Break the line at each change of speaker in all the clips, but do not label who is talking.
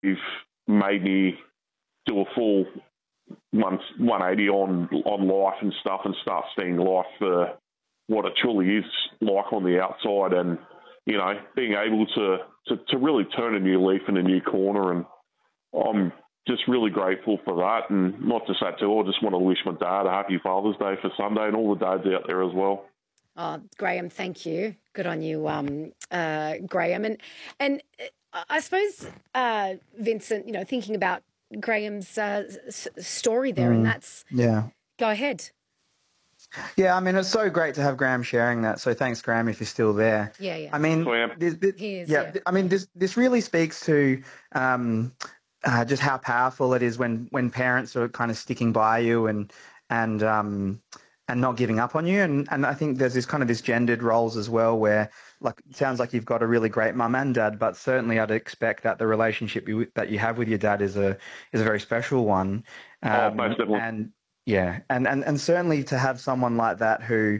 you've made me do a full 180 on life and stuff, and start seeing life for what it truly is like on the outside, and being able to really turn a new leaf in a new corner. And I'm just really grateful for that. And not just that too, I just want to wish my dad a happy Father's Day for Sunday, and all the dads out there as well.
Oh, Graham, thank you. Good on you, Graham. And I suppose, Vincent, thinking about Graham's story there, and that's...
Yeah.
Go ahead.
Yeah, I mean, it's so great to have Graham sharing that. So thanks, Graham, if you're still there.
Yeah.
I mean,
He is, yeah.
I mean, this really speaks to just how powerful it is when parents are kind of sticking by you and not giving up on you. And I think there's this gendered roles as well, where it sounds like you've got a really great mum and dad, but certainly I'd expect that the relationship that you have with your dad is a very special one.
Most definitely.
And certainly to have someone like that who,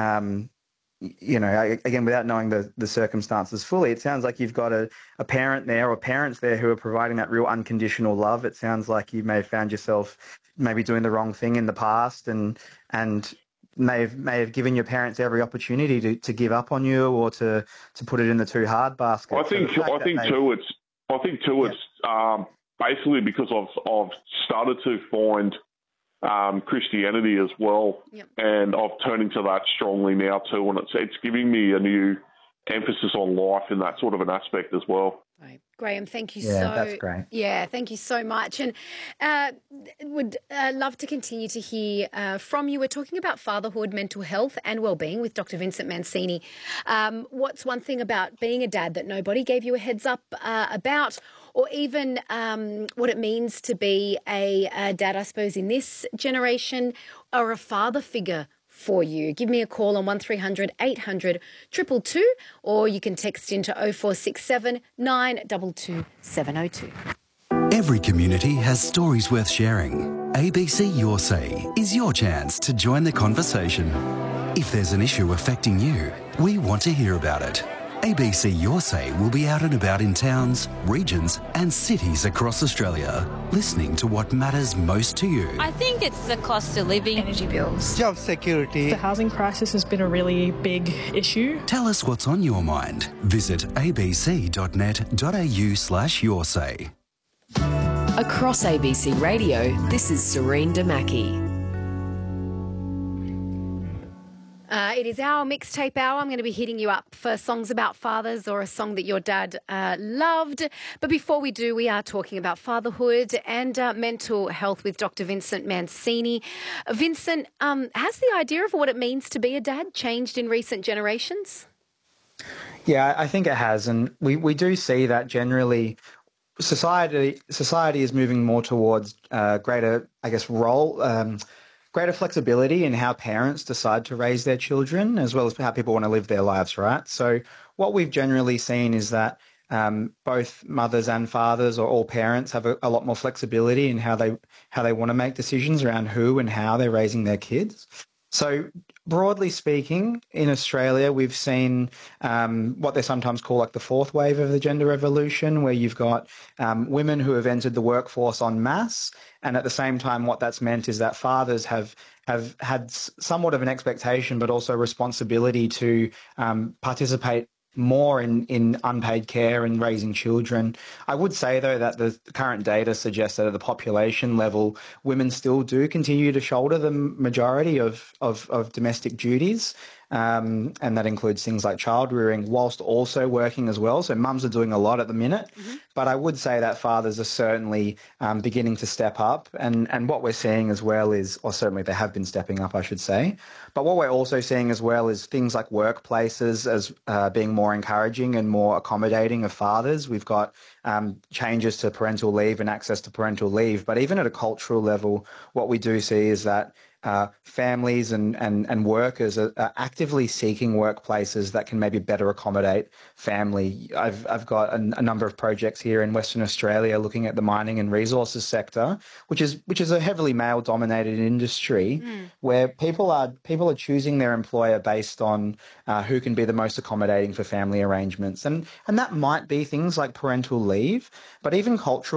again, without knowing the circumstances fully, it sounds like you've got a parent there or parents there who are providing that real unconditional love. It sounds like you may have found yourself maybe doing the wrong thing in the past and may have given your parents every opportunity to give up on you or to put it in the too hard basket.
I think too it's basically because I've started to find Christianity as well,
yep.
And I've turned into that strongly now too, and it's giving me a new emphasis on life in that sort of an aspect as well.
Right. Graham, thank you
that's great.
Yeah, thank you so much. And would love to continue to hear from you. We're talking about fatherhood, mental health and well-being with Dr. Vincent Mancini. What's one thing about being a dad that nobody gave you a heads up about, or even what it means to be a dad, I suppose, in this generation, or a father figure for you? Give me a call on 1300 800 222, or you can text into 0467 922 702.
Every community has stories worth sharing. ABC Your Say is your chance to join the conversation. If there's an issue affecting you, we want to hear about it. ABC Your Say will be out and about in towns, regions and cities across Australia, listening to what matters most to you.
I think it's the cost of living,
energy bills,
job security.
The housing crisis has been a really big issue.
Tell us what's on your mind. Visit abc.net.au/yoursay.
Across ABC Radio, this is Serene Damaki.
It is our mixtape hour. I'm going to be hitting you up for songs about fathers or a song that your dad loved. But before we do, we are talking about fatherhood and mental health with Dr. Vincent Mancini. Vincent, has the idea of what it means to be a dad changed in recent generations?
Yeah, I think it has. And we do see that generally society is moving more towards greater, greater flexibility in how parents decide to raise their children, as well as how people want to live their lives, right? So what we've generally seen is that both mothers and fathers, or all parents, have a lot more flexibility in how they want to make decisions around who and how they're raising their kids. So broadly speaking, in Australia, we've seen what they sometimes call the fourth wave of the gender revolution, where you've got women who have entered the workforce en masse. And at the same time, what that's meant is that fathers have had somewhat of an expectation, but also responsibility to participate more in unpaid care and raising children. I would say, though, that the current data suggests that at the population level, women still do continue to shoulder the majority of domestic duties. And that includes things like child rearing, whilst also working as well. So mums are doing a lot at the minute. Mm-hmm. But I would say that fathers are certainly beginning to step up. And what we're seeing as well is, or certainly they have been stepping up, I should say. But what we're also seeing as well is things like workplaces as being more encouraging and more accommodating of fathers. We've got changes to parental leave and access to parental leave. But even at a cultural level, what we do see is that families and workers are actively seeking workplaces that can maybe better accommodate family. I've got a number of projects here in Western Australia looking at the mining and resources sector, which is a heavily male-dominated industry, where people are choosing their employer based on who can be the most accommodating for family arrangements, and that might be things like parental leave, but even cultural